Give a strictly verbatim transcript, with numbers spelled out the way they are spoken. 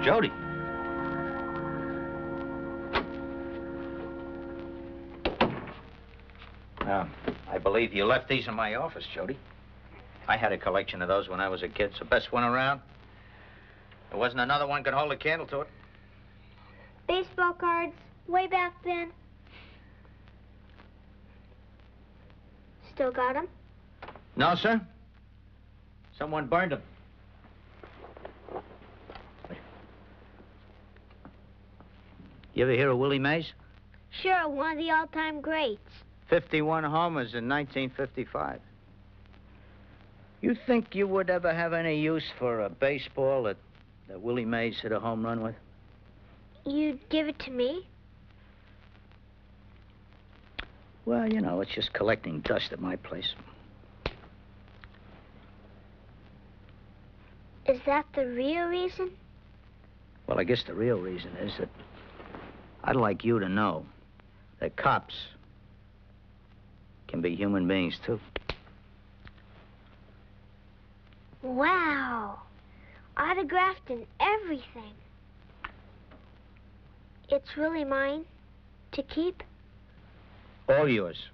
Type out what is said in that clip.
Jody. Now, I believe you left these in my office, Jody. I had a collection of those when I was a kid. It's the best one around. There wasn't another one could hold a candle to it. Baseball cards, way back then. Still got them? No, sir. Someone burned them. You ever hear of Willie Mays? Sure, one of the all-time greats. fifty-one homers in nineteen fifty-five. You think you would ever have any use for a baseball that, that Willie Mays hit a home run with? You'd give it to me? Well, you know, it's just collecting dust at my place. Is that the real reason? Well, I guess the real reason is that I'd like you to know that cops can be human beings, too. Wow. Autographed and everything. It's really mine to keep? All yours.